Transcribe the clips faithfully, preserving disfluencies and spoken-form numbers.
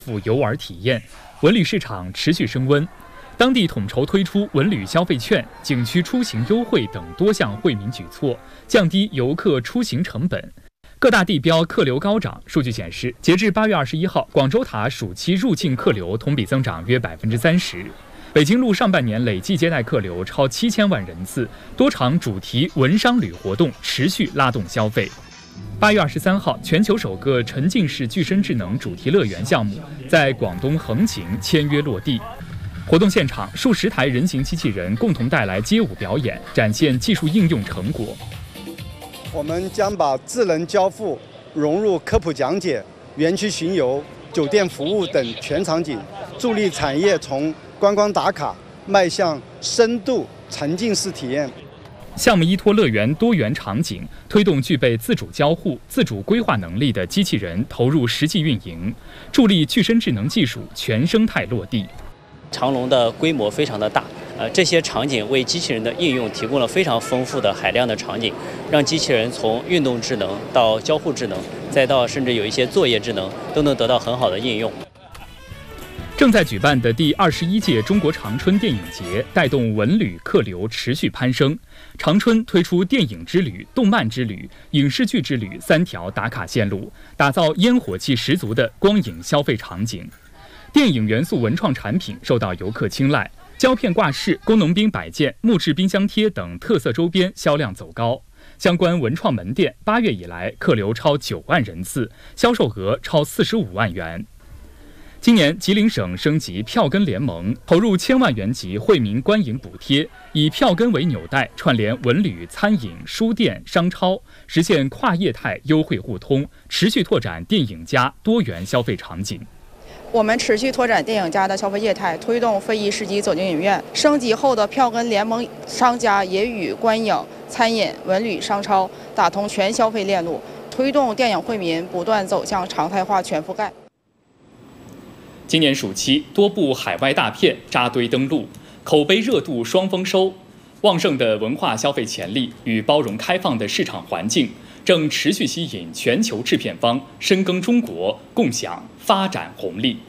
赴游玩体验，文旅市场持续升温。当地统筹推出文旅消费券、景区出行优惠等多项惠民举措，降低游客出行成本。各大地标客流高涨。数据显示，截至八月二十一号，广州塔暑期入境客流同比增长约百分之三十。北京路上半年累计接待客流超七千万人次，多场主题文商旅活动持续拉动消费。八月二十三号，全球首个沉浸式具身智能主题乐园项目在广东横琴签约落地。活动现场，数十台人形机器人共同带来街舞表演，展现技术应用成果。 我们将把智能交付融入科普讲解、园区巡游、酒店服务等全场景，助力产业从观光打卡迈向深度沉浸式体验。 项目依托乐园多元场景，推动具备自主交互、自主规划能力的机器人投入实际运营，助力具身智能技术全生态落地。 长龙的规模非常的大，呃，这些场景为机器人的应用提供了非常丰富的海量的场景，让机器人从运动智能到交互智能，再到甚至有一些作业智能，都能得到很好的应用。 正在举办的第二十一届中国长春电影节，带动文旅客流持续攀升。长春推出电影之旅、动漫之旅、影视剧之旅三条打卡线路，打造烟火气十足的光影消费场景。电影元素文创产品受到游客青睐，胶片挂饰、工农兵摆件、木质冰箱贴等特色周边销量走高。相关文创门店八月以来客流超九万人次，销售额超四十五万元。今年，吉林省升级票根联盟，投入千万元级惠民观影补贴，以票根为纽带，串联文旅、餐饮、书店、商超，实现跨业态优惠互通，持续拓展电影加多元消费场景。 我们持续拓展电影加的消费业态，推动非遗市集走进影院。升级后的票根联盟商家也与观影、餐饮、文旅、商超打通全消费链路，推动电影惠民不断走向常态化全覆盖。 今年暑期，多部海外大片扎堆登陆，口碑热度双丰收。旺盛的文化消费潜力与包容开放的市场环境，正持续吸引全球制片方深耕中国，共享发展红利。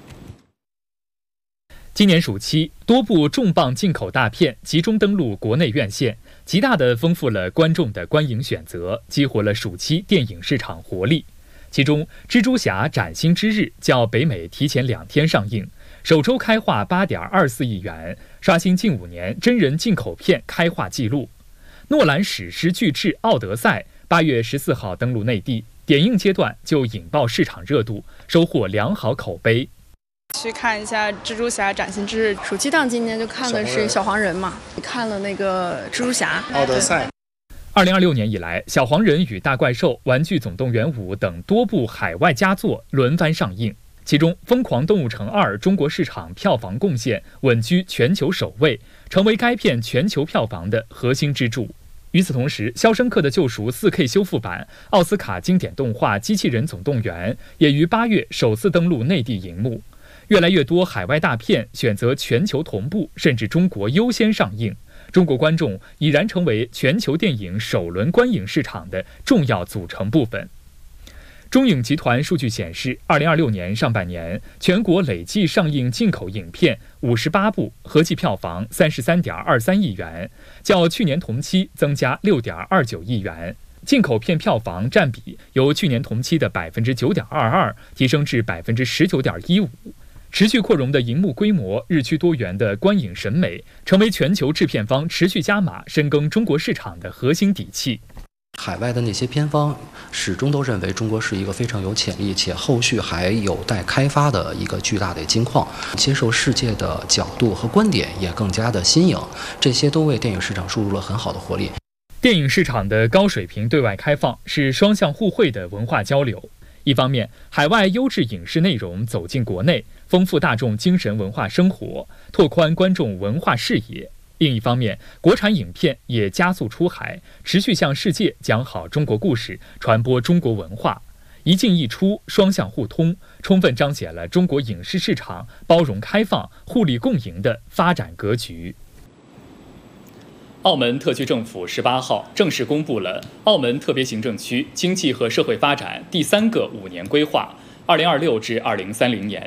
今年暑期，多部重磅进口大片集中登陆国内院线，极大地丰富了观众的观影选择，激活了暑期电影市场活力。其中，《蜘蛛侠：崭新之日》较北美提前两天上映，首周开画八点二四亿元，刷新近五年真人进口片开画纪录。诺兰史诗巨制《奥德赛》八月十四号登陆内地，点映阶段就引爆市场热度，收获良好口碑。 去看一下《蜘蛛侠：崭新之日》， 暑期档今年就看的是小黄人嘛，看了那个蜘蛛侠、 奥德赛。 二零二六年以来，《小黄人与大怪兽》《玩具总动员五》等多部海外佳作轮番上映，其中《疯狂动物城二》中国市场票房贡献稳居全球首位，成为该片全球票房的核心支柱。与此同时，《肖申克的救赎》四 K 修复版、奥斯卡经典动画《机器人总动员》也于八月首次登陆内地荧幕。越来越多海外大片选择全球同步，甚至中国优先上映。中国观众已然成为全球电影首轮观影市场的重要组成部分。中影集团数据显示，二零二六年上半年全国累计上映进口影片五十八部，合计票房三十三点二三亿元，较去年同期增加六点二九亿元。进口片票房占比由去年同期的百分之九点二二提升至百分之十九点一五。持续扩容的荧幕规模、日趋多元的观影审美，成为全球制片方持续加码深耕中国市场的核心底气。 海外的那些片方始终都认为中国是一个非常有潜力且后续还有待开发的一个巨大的金矿，接受世界的角度和观点也更加的新颖，这些都为电影市场注入了很好的活力。 电影市场的高水平对外开放是双向互惠的文化交流。一方面，海外优质影视内容走进国内，丰富大众精神文化生活，拓宽观众文化视野；另一方面，国产影片也加速出海，持续向世界讲好中国故事，传播中国文化。一进一出，双向互通，充分彰显了中国影视市场包容开放、互利共赢的发展格局。澳门特区政府十八号正式公布了澳门特别行政区经济和社会发展第三个五年规划， 二零二六至二零三零年。